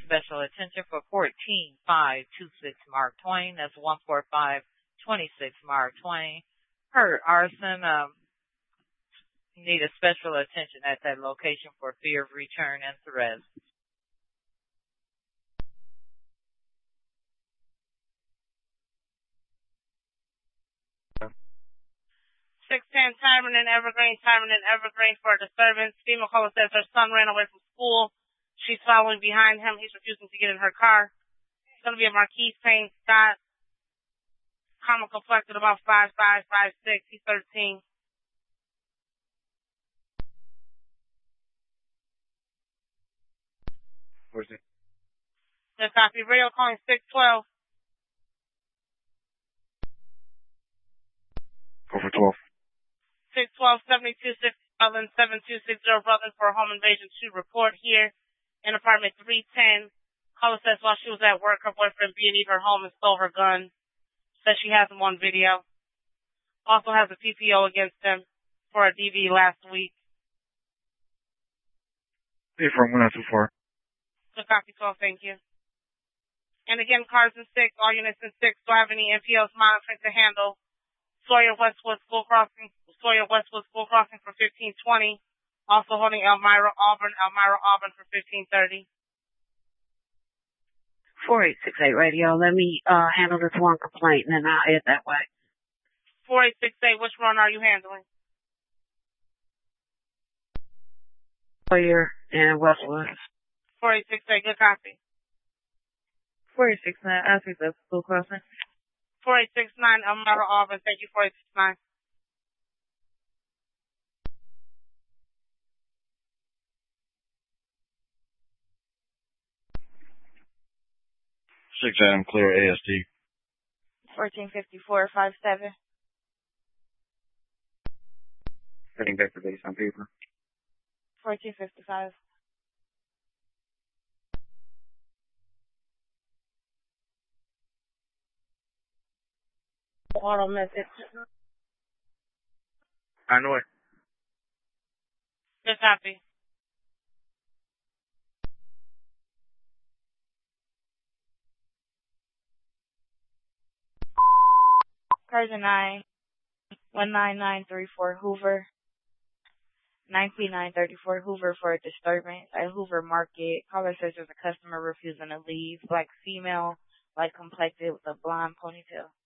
special attention for 14526 Mark Twain. That's 14526 Mark Twain. Her arson, need a special attention at that location for fear of return and arrest. 610 Tyrant and Evergreen for a disturbance. Female caller says her son ran away from school. She's following behind him. He's refusing to get in her car. It's going to be a Marquise Payne Scott. Common complected about 5'5", 5'6". He's 13. Where's it? Good copy. Radio calling 612. Go for 12. 612-7260 Rutland, 7260 Rutland for a home invasion to report here in apartment 310. Caller says while she was at work, her boyfriend B&E'd her home and stole her gun. Says she has him on video. Also has a TPO against him for a DV last week. Hey, from 1924. Good copy 12, thank you. And again, cars in 6, all units in 6. Do I have any NPOs monitoring to handle? Sawyer Westwood School Crossing for 1520. Also holding Elmira Auburn for 1530. 4868 radio. Let me handle this one complaint and then I'll head that way. 4868, which run are you handling? Sawyer and Westwood. 4868, good copy. 4869, I think that's School Crossing. 4869, Elmira Auburn, thank you, 4869. Adam clear ASD. 145457. Heading back to base on paper. 1455. Auto message. I know it. Good copy. Person 9, 19934 Hoover. 19934 Hoover for a disturbance at Hoover Market. Caller says there's a customer refusing to leave. Black female, light complected with a blonde ponytail.